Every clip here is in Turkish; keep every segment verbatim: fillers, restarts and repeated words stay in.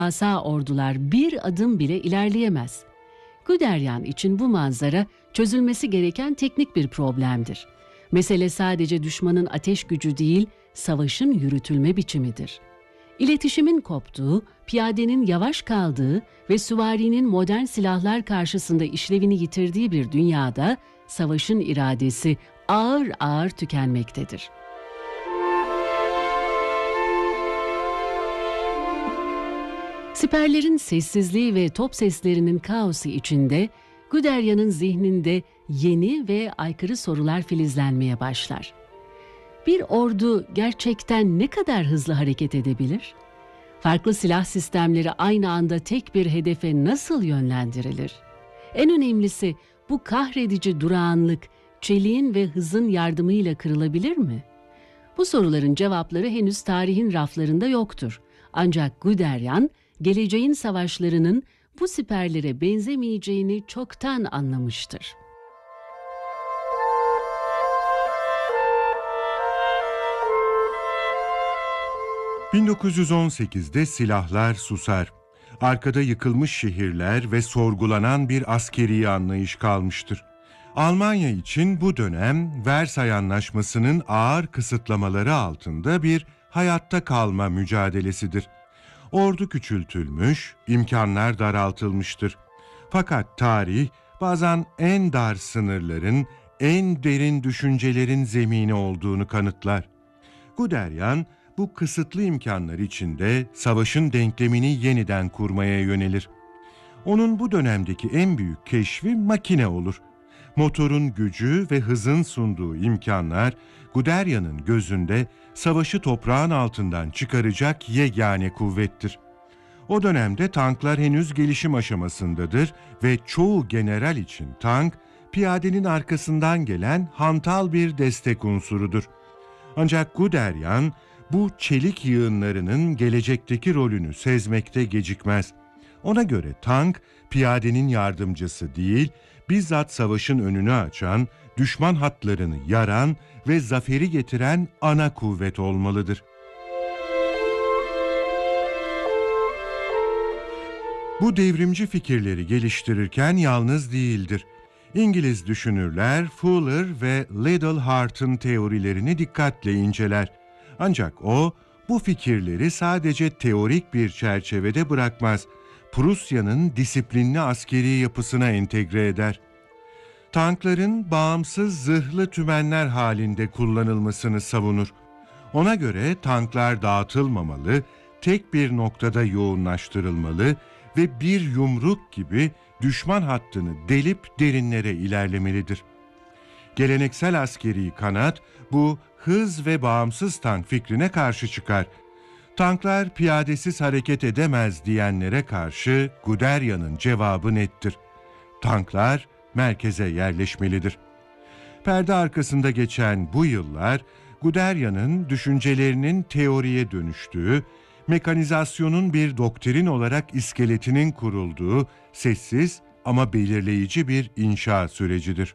devasa ordular bir adım bile ilerleyemez. Guderian için bu manzara çözülmesi gereken teknik bir problemdir. Mesele sadece düşmanın ateş gücü değil, savaşın yürütülme biçimidir. İletişimin koptuğu, piyadenin yavaş kaldığı ve süvarinin modern silahlar karşısında işlevini yitirdiği bir dünyada savaşın iradesi ağır ağır tükenmektedir. Siperlerin sessizliği ve top seslerinin kaosu içinde Guderian'ın zihninde yeni ve aykırı sorular filizlenmeye başlar. Bir ordu gerçekten ne kadar hızlı hareket edebilir? Farklı silah sistemleri aynı anda tek bir hedefe nasıl yönlendirilir? En önemlisi, bu kahredici durağanlık, çeliğin ve hızın yardımıyla kırılabilir mi? Bu soruların cevapları henüz tarihin raflarında yoktur. Ancak Guderian, geleceğin savaşlarının bu siperlere benzemeyeceğini çoktan anlamıştır. bin dokuz yüz on sekizde silahlar susar. Arkada yıkılmış şehirler ve sorgulanan bir askeri anlayış kalmıştır. Almanya için bu dönem Versay Anlaşması'nın ağır kısıtlamaları altında bir hayatta kalma mücadelesidir. Ordu küçültülmüş, imkanlar daraltılmıştır. Fakat tarih bazen en dar sınırların, en derin düşüncelerin zemini olduğunu kanıtlar. Guderian bu kısıtlı imkanlar içinde savaşın denklemini yeniden kurmaya yönelir. Onun bu dönemdeki en büyük keşfi makine olur. Motorun gücü ve hızın sunduğu imkanlar Guderian'ın gözünde savaşı toprağın altından çıkaracak yegane kuvvettir. O dönemde tanklar henüz gelişim aşamasındadır ve çoğu general için tank, piyadenin arkasından gelen hantal bir destek unsurudur. Ancak Guderian, bu çelik yığınlarının gelecekteki rolünü sezmekte gecikmez. Ona göre tank, piyadenin yardımcısı değil, bizzat savaşın önünü açan, düşman hatlarını yaran ve zaferi getiren ana kuvvet olmalıdır. Bu devrimci fikirleri geliştirirken yalnız değildir. İngiliz düşünürler Fuller ve Liddell Hart'ın teorilerini dikkatle inceler. Ancak o, bu fikirleri sadece teorik bir çerçevede bırakmaz. Prusya'nın disiplinli askeri yapısına entegre eder. Tankların bağımsız zırhlı tümenler halinde kullanılmasını savunur. Ona göre tanklar dağıtılmamalı, tek bir noktada yoğunlaştırılmalı ve bir yumruk gibi düşman hattını delip derinlere ilerlemelidir. Geleneksel askeri kanat bu hız ve bağımsız tank fikrine karşı çıkar. Tanklar piyadesiz hareket edemez diyenlere karşı Guderian'ın cevabı nettir. Tanklar merkeze yerleşmelidir. Perde arkasında geçen bu yıllar, Guderian'ın düşüncelerinin teoriye dönüştüğü, mekanizasyonun bir doktrin olarak iskeletinin kurulduğu sessiz ama belirleyici bir inşa sürecidir.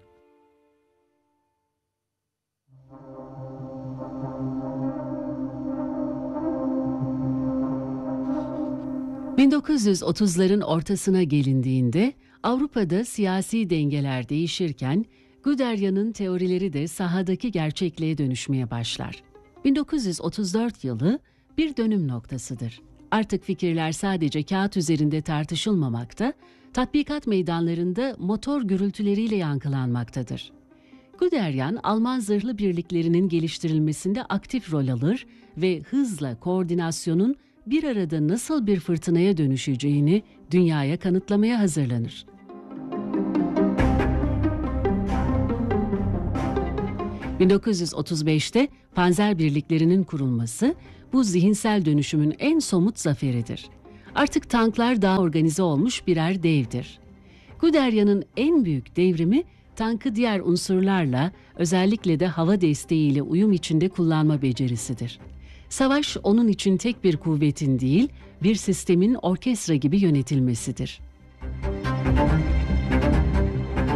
bin dokuz yüz otuzların ortasına gelindiğinde Avrupa'da siyasi dengeler değişirken Guderian'ın teorileri de sahadaki gerçekliğe dönüşmeye başlar. bin dokuz yüz otuz dört yılı bir dönüm noktasıdır. Artık fikirler sadece kağıt üzerinde tartışılmamakta, tatbikat meydanlarında motor gürültüleriyle yankılanmaktadır. Guderian, Alman zırhlı birliklerinin geliştirilmesinde aktif rol alır ve hızla koordinasyonun bir arada nasıl bir fırtınaya dönüşeceğini dünyaya kanıtlamaya hazırlanır. bin dokuz yüz otuz beşte panzer birliklerinin kurulması bu zihinsel dönüşümün en somut zaferidir. Artık tanklar daha organize olmuş birer devdir. Guderian'ın en büyük devrimi tankı diğer unsurlarla, özellikle de hava desteğiyle uyum içinde kullanma becerisidir. Savaş onun için tek bir kuvvetin değil, bir sistemin orkestra gibi yönetilmesidir.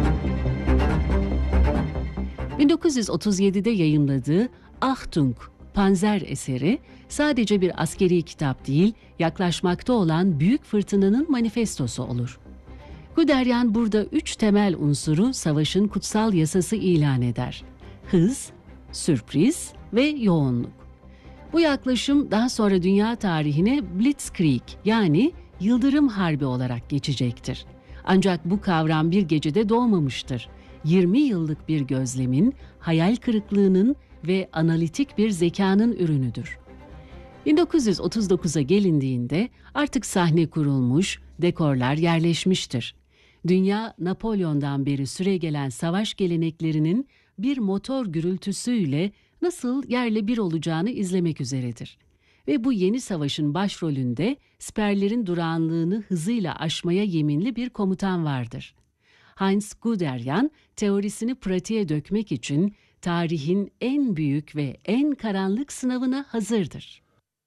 bin dokuz yüz otuz yedide yayımladığı Achtung, Panzer eseri sadece bir askeri kitap değil, yaklaşmakta olan büyük fırtınanın manifestosu olur. Guderian burada üç temel unsuru savaşın kutsal yasası ilan eder: hız, sürpriz ve yoğunluk. Bu yaklaşım daha sonra dünya tarihine Blitzkrieg yani Yıldırım Harbi olarak geçecektir. Ancak bu kavram bir gecede doğmamıştır. yirmi yıllık bir gözlemin, hayal kırıklığının ve analitik bir zekanın ürünüdür. bin dokuz yüz otuz dokuza gelindiğinde artık sahne kurulmuş, dekorlar yerleşmiştir. Dünya, Napolyon'dan beri süregelen savaş geleneklerinin bir motor gürültüsüyle nasıl yerle bir olacağını izlemek üzeredir. Ve bu yeni savaşın başrolünde siperlerin durağanlığını hızıyla aşmaya yeminli bir komutan vardır. Heinz Guderian, teorisini pratiğe dökmek için tarihin en büyük ve en karanlık sınavına hazırdır.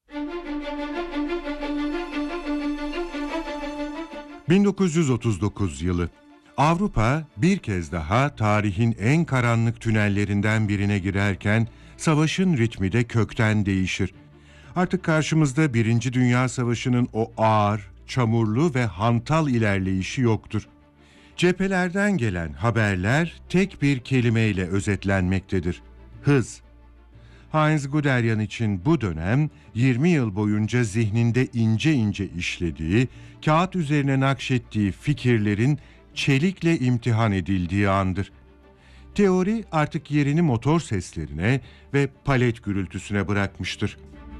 bin dokuz yüz otuz dokuz yılı. Avrupa bir kez daha tarihin en karanlık tünellerinden birine girerken savaşın ritmi de kökten değişir. Artık karşımızda Birinci Dünya Savaşı'nın o ağır, çamurlu ve hantal ilerleyişi yoktur. Cephelerden gelen haberler tek bir kelimeyle özetlenmektedir: hız. Heinz Guderian için bu dönem yirmi yıl boyunca zihninde ince ince işlediği, kağıt üzerine nakşettiği fikirlerin çelikle imtihan edildiği andır. Teori artık yerini motor seslerine ve palet gürültüsüne bırakmıştır.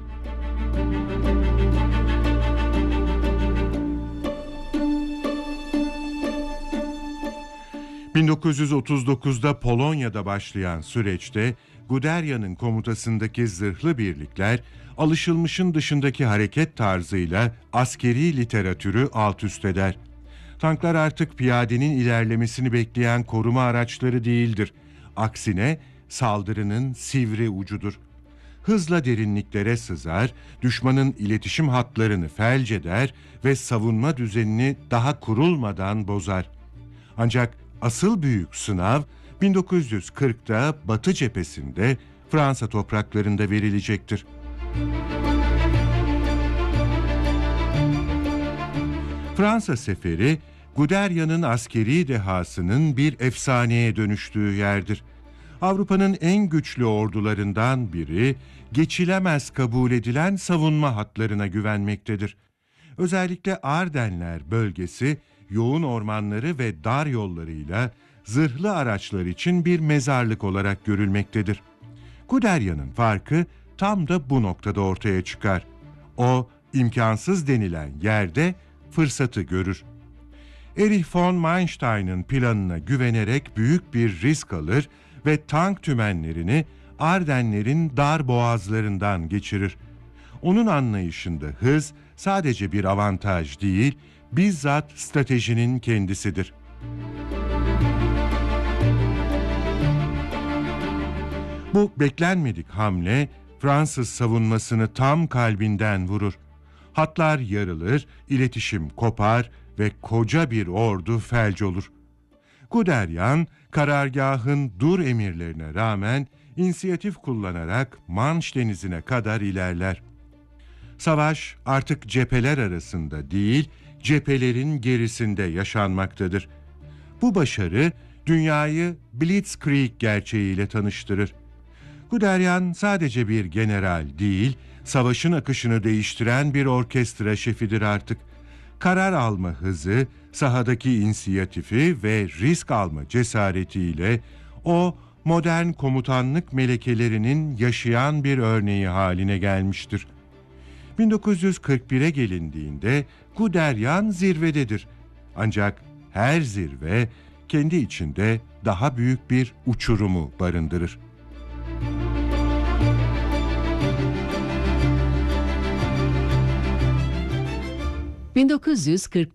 bin dokuz yüz otuz dokuzda Polonya'da başlayan süreçte Guderian'ın komutasındaki zırhlı birlikler alışılmışın dışındaki hareket tarzıyla askeri literatürü alt üst eder. Tanklar artık piyadenin ilerlemesini bekleyen koruma araçları değildir. Aksine saldırının sivri ucudur. Hızla derinliklere sızar, düşmanın iletişim hatlarını felç eder ve savunma düzenini daha kurulmadan bozar. Ancak asıl büyük sınav bin dokuz yüz kırkta Batı cephesinde Fransa topraklarında verilecektir. Fransa seferi, Guderian'ın askeri dehasının bir efsaneye dönüştüğü yerdir. Avrupa'nın en güçlü ordularından biri, geçilemez kabul edilen savunma hatlarına güvenmektedir. Özellikle Ardenler bölgesi, yoğun ormanları ve dar yollarıyla zırhlı araçlar için bir mezarlık olarak görülmektedir. Guderian'ın farkı tam da bu noktada ortaya çıkar. O, imkansız denilen yerde fırsatı görür. Erich von Manstein'ın planına güvenerek büyük bir risk alır ve tank tümenlerini Ardenlerin dar boğazlarından geçirir. Onun anlayışında hız sadece bir avantaj değil, bizzat stratejinin kendisidir. Bu beklenmedik hamle Fransız savunmasını tam kalbinden vurur. Hatlar yarılır, iletişim kopar ve koca bir ordu felç olur. Guderian, karargahın dur emirlerine rağmen inisiyatif kullanarak Manş Denizi'ne kadar ilerler. Savaş artık cepheler arasında değil, cephelerin gerisinde yaşanmaktadır. Bu başarı dünyayı Blitzkrieg gerçeğiyle tanıştırır. Guderian sadece bir general değil, savaşın akışını değiştiren bir orkestra şefidir artık. Karar alma hızı, sahadaki inisiyatifi ve risk alma cesaretiyle o modern komutanlık melekelerinin yaşayan bir örneği haline gelmiştir. bin dokuz yüz kırk bire gelindiğinde Guderian zirvededir. Ancak her zirve kendi içinde daha büyük bir uçurumu barındırır. bin dokuz yüz kırk